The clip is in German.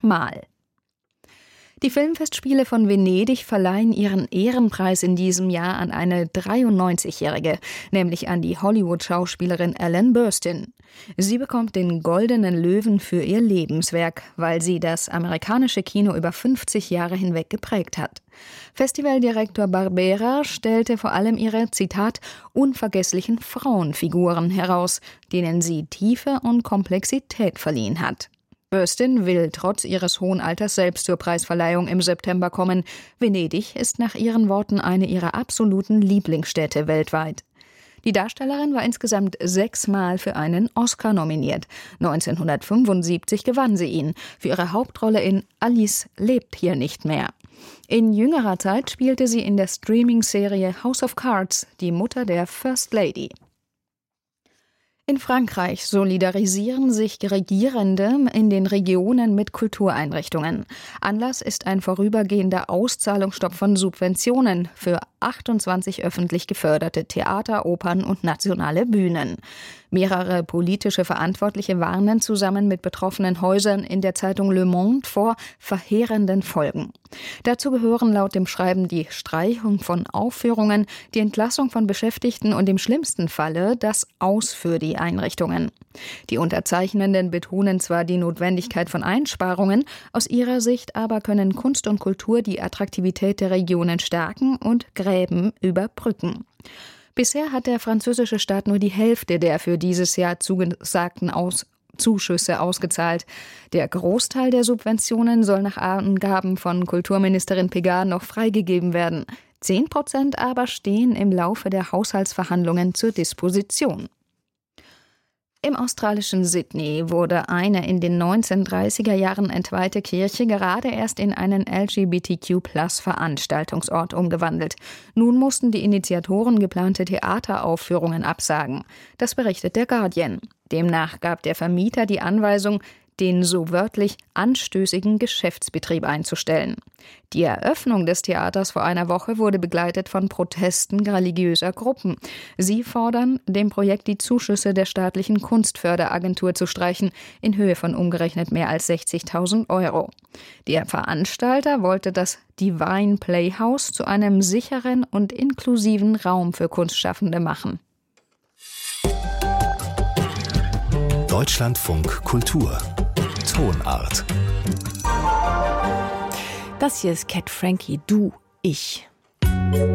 Mal. Die Filmfestspiele von Venedig verleihen ihren Ehrenpreis in diesem Jahr an eine 93-Jährige, nämlich an die Hollywood-Schauspielerin Ellen Burstyn. Sie bekommt den Goldenen Löwen für ihr Lebenswerk, weil sie das amerikanische Kino über 50 Jahre hinweg geprägt hat. Festivaldirektor Barbera stellte vor allem ihre, Zitat, unvergesslichen Frauenfiguren heraus, denen sie Tiefe und Komplexität verliehen hat. Burstyn will trotz ihres hohen Alters selbst zur Preisverleihung im September kommen. Venedig ist nach ihren Worten eine ihrer absoluten Lieblingsstädte weltweit. Die Darstellerin war insgesamt 6 Mal für einen Oscar nominiert. 1975 gewann sie ihn für ihre Hauptrolle in Alice lebt hier nicht mehr. In jüngerer Zeit spielte sie in der Streaming-Serie House of Cards die Mutter der First Lady. In Frankreich solidarisieren sich Regierende in den Regionen mit Kultureinrichtungen. Anlass ist ein vorübergehender Auszahlungsstopp von Subventionen für 28 öffentlich geförderte Theater, Opern und nationale Bühnen. Mehrere politische Verantwortliche warnen zusammen mit betroffenen Häusern in der Zeitung Le Monde vor verheerenden Folgen. Dazu gehören laut dem Schreiben die Streichung von Aufführungen, die Entlassung von Beschäftigten und im schlimmsten Falle das Aus für die Einrichtungen. Die Unterzeichnenden betonen zwar die Notwendigkeit von Einsparungen, aus ihrer Sicht aber können Kunst und Kultur die Attraktivität der Regionen stärken und Gräben überbrücken. Bisher hat der französische Staat nur die Hälfte der für dieses Jahr zugesagten Zuschüsse ausgezahlt. Der Großteil der Subventionen soll nach Angaben von Kulturministerin Pegard noch freigegeben werden. 10% aber stehen im Laufe der Haushaltsverhandlungen zur Disposition. Im australischen Sydney wurde eine in den 1930er Jahren entweihte Kirche gerade erst in einen LGBTQ+-Veranstaltungsort umgewandelt. Nun mussten die Initiatoren geplante Theateraufführungen absagen. Das berichtet der Guardian. Demnach gab der Vermieter die Anweisung, den so wörtlich anstößigen Geschäftsbetrieb einzustellen. Die Eröffnung des Theaters vor einer Woche wurde begleitet von Protesten religiöser Gruppen. Sie fordern, dem Projekt die Zuschüsse der staatlichen Kunstförderagentur zu streichen, in Höhe von umgerechnet mehr als 60.000 Euro. Der Veranstalter wollte das Divine Playhouse zu einem sicheren und inklusiven Raum für Kunstschaffende machen. Deutschlandfunk Kultur Tonart. Das hier ist Cat Frankie, du, ich.